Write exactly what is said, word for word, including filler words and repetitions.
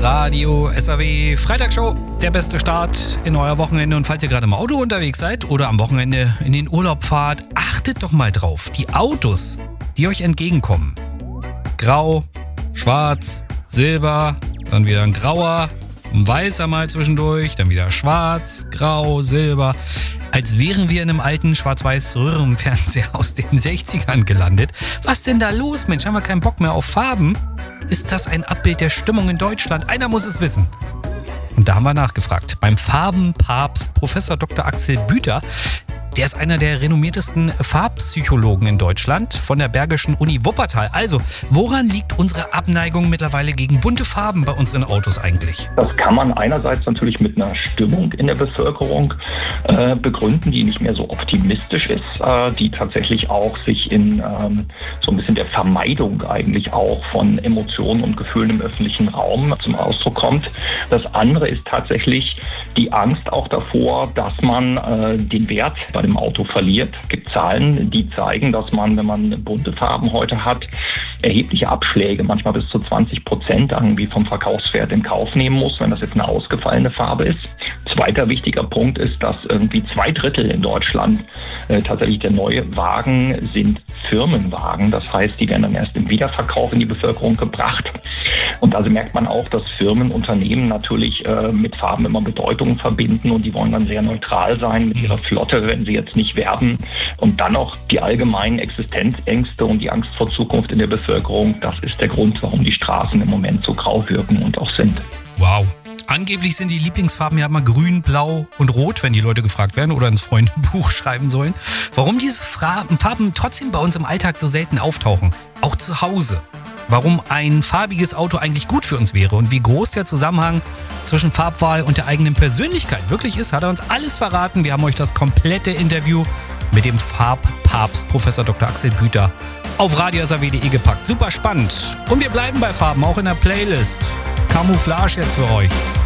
Radio S A W Freitagshow, der beste Start in euer Wochenende. Und falls ihr gerade im Auto unterwegs seid oder am Wochenende in den Urlaub fahrt, achtet doch mal drauf. Die Autos, die euch entgegenkommen. Grau, schwarz, silber, dann wieder ein grauer, ein weißer mal zwischendurch, dann wieder schwarz, grau, silber. Als wären wir in einem alten Schwarz-Weiß-Röhrenfernseher aus den sechzigern gelandet. Was denn da los, Mensch? Haben wir keinen Bock mehr auf Farben? Ist das ein Abbild der Stimmung in Deutschland? Einer muss es wissen. Und da haben wir nachgefragt. Beim Farbenpapst Professor Doktor Axel Büter. Der ist einer der renommiertesten Farbpsychologen in Deutschland von der Bergischen Uni Wuppertal. Also, woran liegt unsere Abneigung mittlerweile gegen bunte Farben bei unseren Autos eigentlich? Das kann man einerseits natürlich mit einer Stimmung in der Bevölkerung äh, begründen, die nicht mehr so optimistisch ist, äh, die tatsächlich auch sich in ähm, so ein bisschen der Vermeidung eigentlich auch von Emotionen und Gefühlen im öffentlichen Raum zum Ausdruck kommt. Das andere ist tatsächlich die Angst auch davor, dass man äh, den Wert bei dem Auto verliert. Es gibt Zahlen, die zeigen, dass man, wenn man bunte Farben heute hat, erhebliche Abschläge, manchmal bis zu zwanzig Prozent irgendwie vom Verkaufswert in Kauf nehmen muss, wenn das jetzt eine ausgefallene Farbe ist. Zweiter wichtiger Punkt ist, dass irgendwie zwei Drittel in Deutschland äh, tatsächlich der neue Wagen sind Firmenwagen. Das heißt, die werden dann erst im Wiederverkauf in die Bevölkerung gebracht. Und also merkt man auch, dass Firmen, Unternehmen natürlich äh, mit Farben immer Bedeutung verbinden und die wollen dann sehr neutral sein mit ihrer Flotte, wenn sie jetzt nicht werben. Und dann noch die allgemeinen Existenzängste und die Angst vor Zukunft in der Bevölkerung. Das ist der Grund, warum die Straßen im Moment so grau wirken und auch sind. Wow. Angeblich sind die Lieblingsfarben ja immer grün, blau und rot, wenn die Leute gefragt werden oder ins Freundebuch schreiben sollen. Warum diese Farben trotzdem bei uns im Alltag so selten auftauchen, auch zu Hause. Warum ein farbiges Auto eigentlich gut für uns wäre und wie groß der Zusammenhang zwischen Farbwahl und der eigenen Persönlichkeit wirklich ist, hat er uns alles verraten. Wir haben euch das komplette Interview mit dem Farbpapst Professor Doktor Axel Büter auf radio s a w punkt de gepackt. Super spannend. Und wir bleiben bei Farben, auch in der Playlist. Camouflage jetzt für euch.